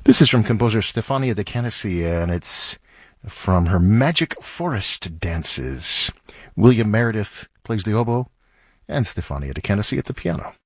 This is from composer Stefania de Canisi, and it's from her Magic Forest Dances. William Meredith plays the oboe, and Stefania de Canisi at the piano.